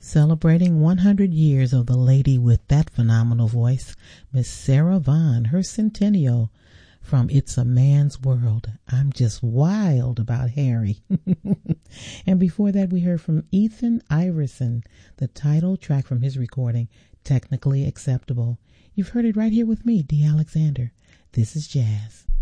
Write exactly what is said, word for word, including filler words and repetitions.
Celebrating one hundred years of the lady with that phenomenal voice, Miss Sarah Vaughan, her centennial from It's a Man's World. I'm just wild about Harry. And before that, we heard from Ethan Iverson, the title track from his recording, Technically Acceptable. You've heard it right here with me, Dee Alexander. This is Jazz.